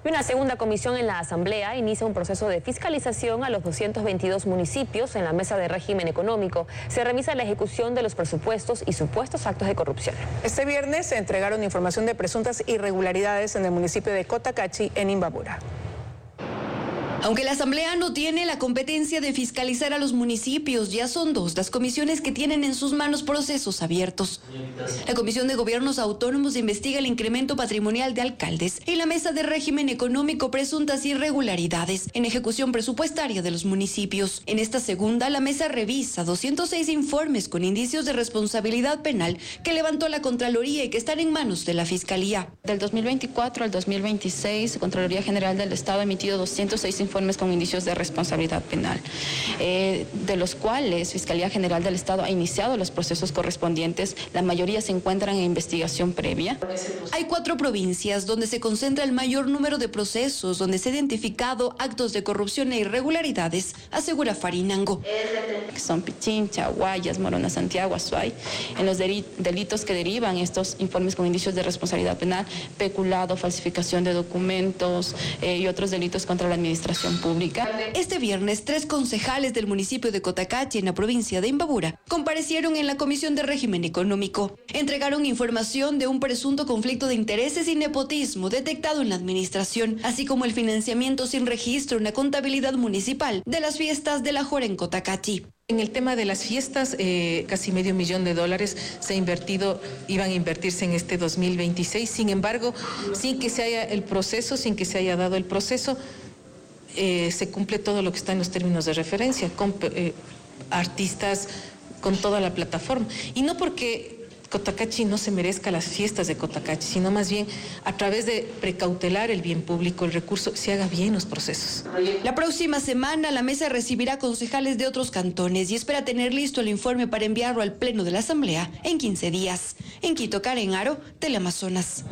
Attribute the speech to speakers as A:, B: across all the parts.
A: Y una segunda comisión en la Asamblea inicia un proceso de fiscalización a los 222 municipios en la mesa de régimen económico. Se revisa la ejecución de los presupuestos y supuestos actos de corrupción.
B: Este viernes se entregaron información de presuntas irregularidades en el municipio de Cotacachi, en Imbabura.
C: Aunque la Asamblea no tiene la competencia de fiscalizar a los municipios, ya son dos las comisiones que tienen en sus manos procesos abiertos. La Comisión de Gobiernos Autónomos investiga el incremento patrimonial de alcaldes y la Mesa de Régimen Económico presuntas irregularidades en ejecución presupuestaria de los municipios. En esta segunda, la mesa revisa 206 informes con indicios de responsabilidad penal que levantó la Contraloría y que están en manos de la Fiscalía.
D: Del 2024 al 2026, Contraloría General del Estado ha emitido 206 informes con indicios de responsabilidad penal, de los cuales Fiscalía General del Estado ha iniciado los procesos correspondientes. La mayoría se encuentran en investigación previa.
C: Hay 4 provincias donde se concentra el mayor número de procesos, donde se ha identificado actos de corrupción e irregularidades, asegura Farinango.
D: Son Pichincha, Guayas, Morona, Santiago, Azuay, en los delitos que derivan estos informes con indicios de responsabilidad penal, peculado, falsificación de documentos y otros delitos contra la administración pública.
C: Este viernes, 3 concejales del municipio de Cotacachi, en la provincia de Imbabura, comparecieron en la Comisión de Régimen Económico. Entregaron información de un presunto conflicto de intereses y nepotismo detectado en la administración, así como el financiamiento sin registro en la contabilidad municipal de las fiestas de la Jora en Cotacachi.
E: En el tema de las fiestas, casi $500,000 se ha invertido, iban a invertirse en este 2026. Sin embargo, sin que se haya el proceso, sin que se haya dado el proceso, se cumple todo lo que está en los términos de referencia, con artistas, con toda la plataforma. Y no porque Cotacachi no se merezca las fiestas de Cotacachi, sino más bien a través de precautelar el bien público, el recurso, se haga bien los procesos.
C: La próxima semana la mesa recibirá concejales de otros cantones y espera tener listo el informe para enviarlo al Pleno de la Asamblea en 15 días. En Quito, Karen Aro, Teleamazonas.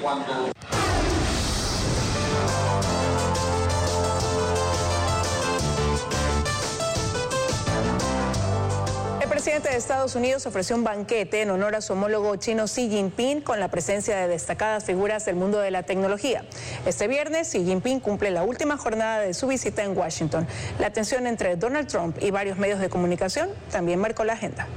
B: El presidente de Estados Unidos ofreció un banquete en honor a su homólogo chino Xi Jinping con la presencia de destacadas figuras del mundo de la tecnología. Este viernes, Xi Jinping cumple la última jornada de su visita en Washington. La tensión entre Donald Trump y varios medios de comunicación también marcó la agenda.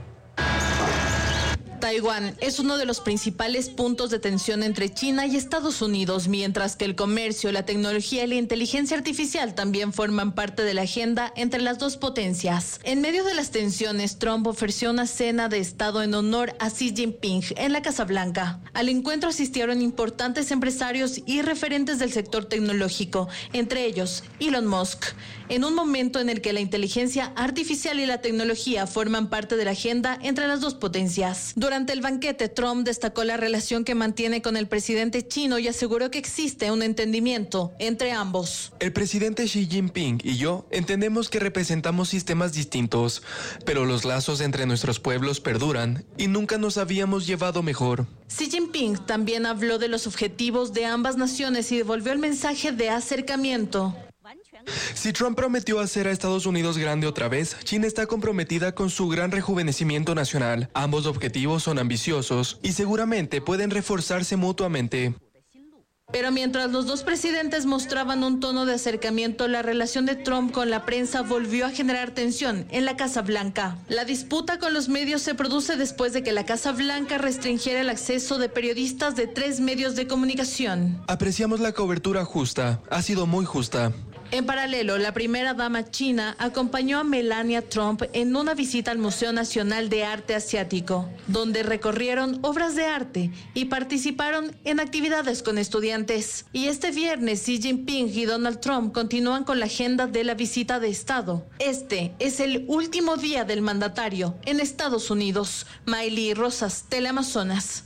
F: Taiwán es uno de los principales puntos de tensión entre China y Estados Unidos, mientras que el comercio, la tecnología y la inteligencia artificial también forman parte de la agenda entre las dos potencias. En medio de las tensiones, Trump ofreció una cena de Estado en honor a Xi Jinping en la Casa Blanca. Al encuentro asistieron importantes empresarios y referentes del sector tecnológico, entre ellos Elon Musk, en un momento en el que la inteligencia artificial y la tecnología forman parte de la agenda entre las dos potencias. Durante el banquete, Trump destacó la relación que mantiene con el presidente chino y aseguró que existe un entendimiento entre ambos.
G: El presidente Xi Jinping y yo entendemos que representamos sistemas distintos, pero los lazos entre nuestros pueblos perduran y nunca nos habíamos llevado mejor.
F: Xi Jinping también habló de los objetivos de ambas naciones y devolvió el mensaje de acercamiento.
G: Si Trump prometió hacer a Estados Unidos grande otra vez, China está comprometida con su gran rejuvenecimiento nacional. Ambos objetivos son ambiciosos y seguramente pueden reforzarse mutuamente.
F: Pero mientras los dos presidentes mostraban un tono de acercamiento, la relación de Trump con la prensa volvió a generar tensión en la Casa Blanca. La disputa con los medios se produce después de que la Casa Blanca restringiera el acceso de periodistas de 3 medios de comunicación.
G: Apreciamos la cobertura justa, ha sido muy justa.
F: En paralelo, la primera dama china acompañó a Melania Trump en una visita al Museo Nacional de Arte Asiático, donde recorrieron obras de arte y participaron en actividades con estudiantes. Y este viernes, Xi Jinping y Donald Trump continúan con la agenda de la visita de Estado. Este es el último día del mandatario en Estados Unidos. Maylí Rosas, Teleamazonas.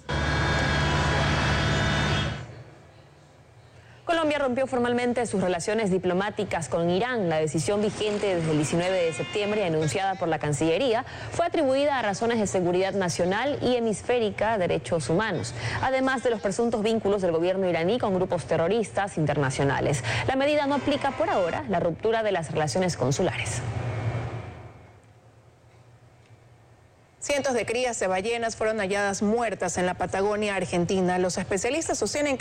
A: Colombia rompió formalmente sus relaciones diplomáticas con Irán. La decisión vigente desde el 19 de septiembre, anunciada por la Cancillería, fue atribuida a razones de seguridad nacional y hemisférica derechos humanos, además de los presuntos vínculos del gobierno iraní con grupos terroristas internacionales. La medida no aplica por ahora la ruptura de las relaciones consulares.
B: Cientos de crías de ballenas fueron halladas muertas en la Patagonia Argentina. Los especialistas sostienen que